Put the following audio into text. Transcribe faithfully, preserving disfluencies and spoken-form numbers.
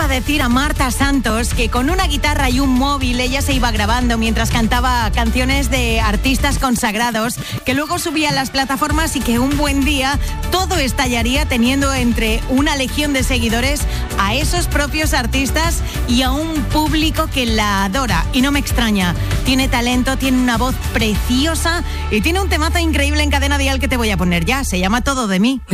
decir a Marta Santos que con una guitarra y un móvil ella se iba grabando mientras cantaba canciones de artistas consagrados que luego subía a las plataformas y que un buen día todo estallaría teniendo entre una legión de seguidores a esos propios artistas y a un público que la adora. Y no me extraña, tiene talento, tiene una voz preciosa y tiene un temazo increíble en Cadena Dial que te voy a poner ya, se llama Todo de mí.